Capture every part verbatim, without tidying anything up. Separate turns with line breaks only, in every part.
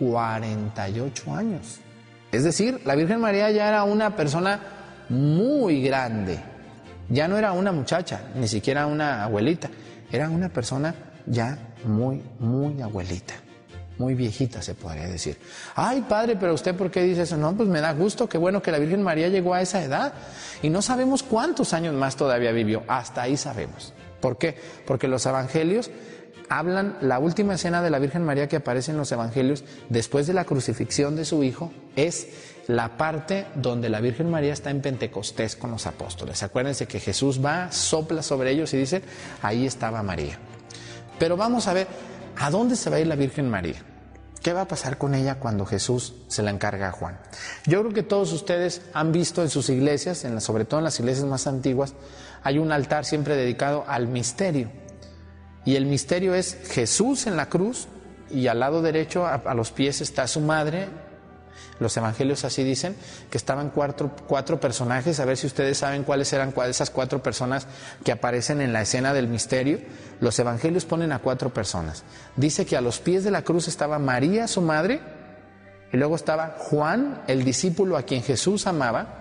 cuarenta y ocho años. Es decir, la Virgen María ya era una persona muy grande. Ya no era una muchacha, ni siquiera una abuelita. Era una persona ya muy, muy abuelita. Muy viejita, se podría decir. Ay, padre, pero usted, ¿por qué dice eso? No, pues me da gusto, qué bueno que la Virgen María llegó a esa edad. Y no sabemos cuántos años más todavía vivió. Hasta ahí sabemos. ¿Por qué? Porque los evangelios hablan, la última escena de la Virgen María que aparece en los evangelios, después de la crucifixión de su hijo, es la parte donde la Virgen María está en Pentecostés con los apóstoles. Acuérdense que Jesús va, sopla sobre ellos y dice, ahí estaba María. Pero vamos a ver, ¿a dónde se va a ir la Virgen María? ¿Qué va a pasar con ella cuando Jesús se la encarga a Juan? Yo creo que todos ustedes han visto en sus iglesias, en la, sobre todo en las iglesias más antiguas, hay un altar siempre dedicado al misterio. Y el misterio es Jesús en la cruz y al lado derecho, a, a los pies, está su madre. Los evangelios así dicen, que estaban cuatro, cuatro personajes. A ver si ustedes saben cuáles eran cuáles esas cuatro personas que aparecen en la escena del misterio. Los evangelios ponen a cuatro personas. Dice que a los pies de la cruz estaba María, su madre, y luego estaba Juan, el discípulo a quien Jesús amaba.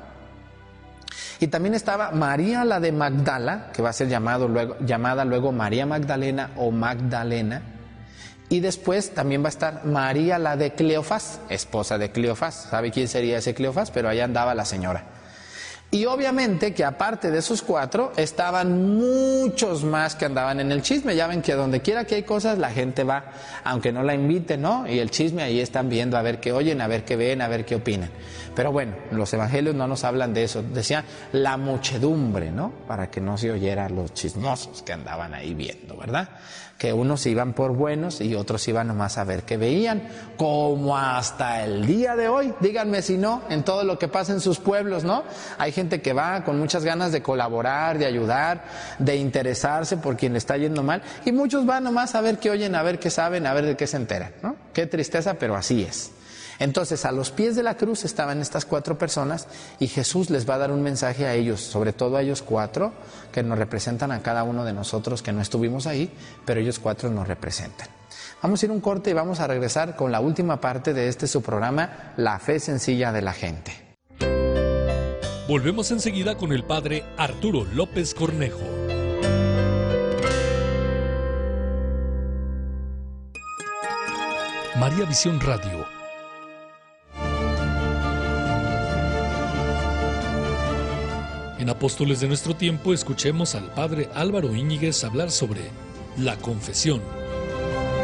Y también estaba María la de Magdala, que va a ser llamado luego, llamada luego María Magdalena o Magdalena. Y después también va a estar María la de Cleofás, esposa de Cleofás. ¿Sabe quién sería ese Cleofás? Pero allá andaba la señora. Y obviamente que aparte de esos cuatro, estaban muchos más que andaban en el chisme. Ya ven que donde quiera que hay cosas, la gente va, aunque no la inviten, ¿no? Y el chisme ahí están viendo a ver qué oyen, a ver qué ven, a ver qué opinan. Pero bueno, los evangelios no nos hablan de eso. Decían la muchedumbre, ¿no? Para que no se oyera los chismosos que andaban ahí viendo, ¿verdad? Que unos iban por buenos y otros iban nomás a ver qué veían, como hasta el día de hoy. Díganme si no, en todo lo que pasa en sus pueblos, ¿no? Hay gente que va con muchas ganas de colaborar, de ayudar, de interesarse por quien le está yendo mal, y muchos van nomás a ver qué oyen, a ver qué saben, a ver de qué se enteran, ¿no? Qué tristeza, pero así es. Entonces, a los pies de la cruz estaban estas cuatro personas y Jesús les va a dar un mensaje a ellos, sobre todo a ellos cuatro, que nos representan a cada uno de nosotros que no estuvimos ahí, pero ellos cuatro nos representan. Vamos a ir a un corte y vamos a regresar con la última parte de este su programa, La Fe Sencilla de la Gente.
Volvemos enseguida con el padre Arturo López Cornejo. María Visión Radio. En Apóstoles de nuestro tiempo escuchemos al padre Álvaro Íñiguez hablar sobre la confesión.